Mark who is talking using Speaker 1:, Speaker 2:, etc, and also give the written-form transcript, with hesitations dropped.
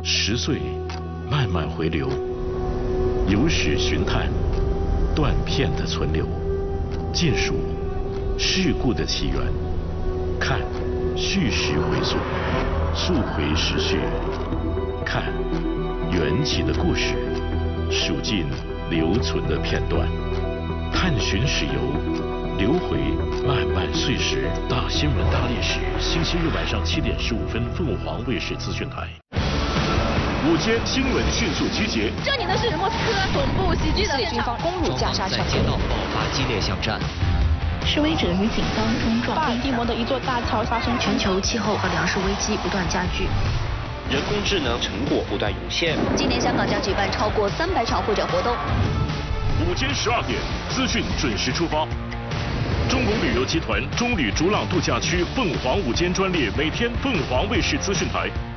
Speaker 1: 10岁慢慢回流，有史寻探，断片的存留，尽数事故的起源，看叙事回溯，溯回时序，看缘起的故事，数尽留存的片段，探寻史游，留回漫漫岁时。大新闻大历史，星期日晚上7点15分，凤凰卫视资讯台。午间新闻迅速集结。
Speaker 2: 这里呢是莫斯科总部袭击的军方攻入加沙城，
Speaker 3: 在街道爆发激烈巷战。
Speaker 4: 示威者与警方冲撞。
Speaker 2: 巴尔的摩的一座大桥发生
Speaker 4: 全球气候和粮食危机不断加剧。
Speaker 5: 人工智能成果不断涌现。
Speaker 6: 今年香港将举办超过300场会展活动。
Speaker 1: 午间12点，资讯准时出发。中国旅游集团中旅逐朗度假区凤凰午间专列，每天凤凰卫视资讯台。